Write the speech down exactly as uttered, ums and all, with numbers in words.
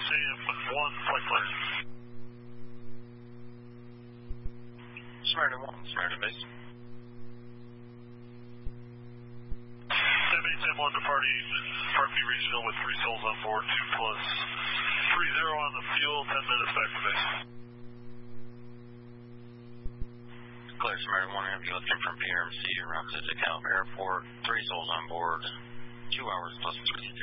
Sam one, flight clear. Samaritan one, Samaritan base. Sam eight, Sam one departing Park View Regional with three souls on board, two plus three zero on the fuel, ten minutes back to base. Clear, Samaritan one, have you lifting from P R M C, route to DeKalb Airport, three souls on board, two hours plus three.